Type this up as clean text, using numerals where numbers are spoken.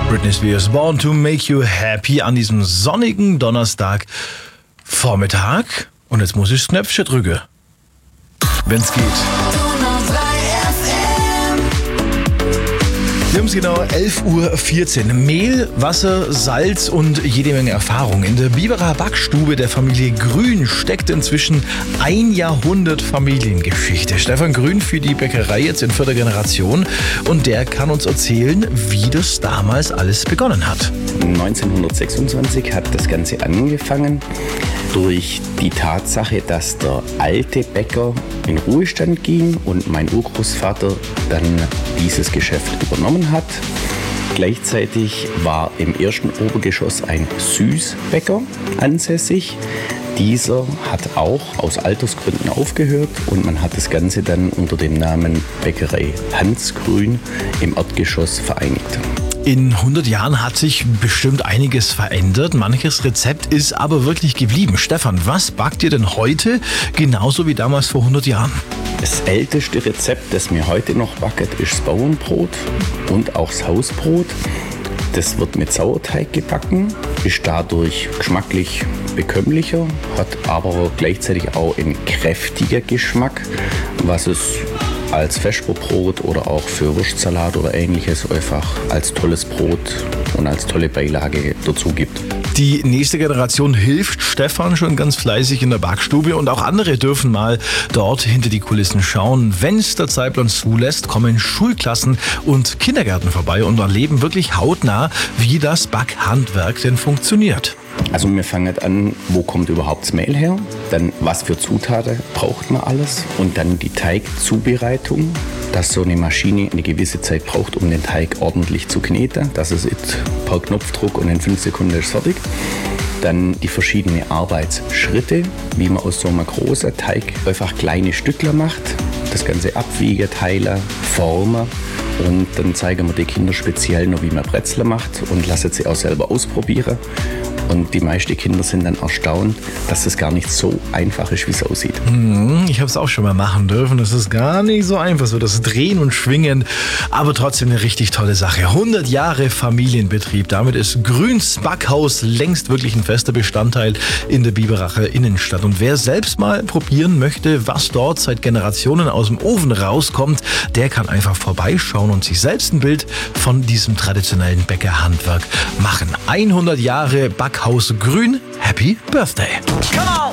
Britney Spears, Born to Make You Happy an diesem sonnigen Donnerstagvormittag. Und jetzt muss ich das Knöpfchen drücken, wenn's geht. Wir haben es genau 11:14 Uhr. Mehl, Wasser, Salz und jede Menge Erfahrung. In der Biberer Backstube der Familie Grün steckt inzwischen 1 Jahrhundert Familiengeschichte. Stefan Grün führt die Bäckerei jetzt in 4. Generation und der kann uns erzählen, wie das damals alles begonnen hat. 1926 hat das Ganze angefangen durch die Tatsache, dass der alte Bäcker in Ruhestand ging und mein Urgroßvater dann dieses Geschäft übernommen hat. Gleichzeitig war im ersten Obergeschoss ein Süßbäcker ansässig. Dieser hat auch aus Altersgründen aufgehört und man hat das Ganze dann unter dem Namen Bäckerei Hans Grün im Erdgeschoss vereinigt. In 100 Jahren hat sich bestimmt einiges verändert. Manches Rezept ist aber wirklich geblieben. Stefan, was backt ihr denn heute genauso wie damals vor 100 Jahren? Das älteste Rezept, das mir heute noch backet, ist das Bauernbrot und auch das Hausbrot. Das wird mit Sauerteig gebacken, ist dadurch geschmacklich bekömmlicher, hat aber gleichzeitig auch einen kräftiger Geschmack, was es als Vesperbrot oder auch für Wurstsalat oder ähnliches einfach als tolles Brot und als tolle Beilage dazu gibt. Die nächste Generation hilft Stefan schon ganz fleißig in der Backstube und auch andere dürfen mal dort hinter die Kulissen schauen. Wenn es der Zeitplan zulässt, kommen Schulklassen und Kindergärten vorbei und erleben wirklich hautnah, wie das Backhandwerk denn funktioniert. Also wir fangen an, wo kommt überhaupt das Mehl her, dann was für Zutaten braucht man alles und dann die Teigzubereitung, dass so eine Maschine eine gewisse Zeit braucht, um den Teig ordentlich zu kneten, dass es per Knopfdruck und in 5 Sekunden ist fertig. Dann die verschiedenen Arbeitsschritte, wie man aus so einem großen Teig einfach kleine Stückler macht, das Ganze abwiegen, teilen, formen. Und dann zeigen wir den Kindern speziell noch, wie man Brezel macht und lassen sie auch selber ausprobieren. Und die meisten Kinder sind dann erstaunt, dass es gar nicht so einfach ist, wie es aussieht. Ich habe es auch schon mal machen dürfen. Das ist gar nicht so einfach, so das Drehen und Schwingen. Aber trotzdem eine richtig tolle Sache. 100 Jahre Familienbetrieb. Damit ist Grüns Backhaus längst wirklich ein fester Bestandteil in der Biberacher Innenstadt. Und wer selbst mal probieren möchte, was dort seit Generationen aus dem Ofen rauskommt, der kann einfach vorbeischauen und sich selbst ein Bild von diesem traditionellen Bäckerhandwerk machen. 100 Jahre Backhaus Grün. Happy Birthday! Come on!